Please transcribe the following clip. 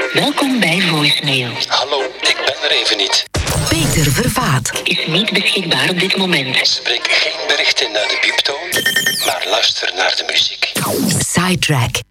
Welkom bij Voicemail. Hallo, ik ben er even niet. Peter Vervaat Is niet beschikbaar op dit moment. Spreek geen bericht in naar de pieptoon, maar luister naar de muziek. Sidetrack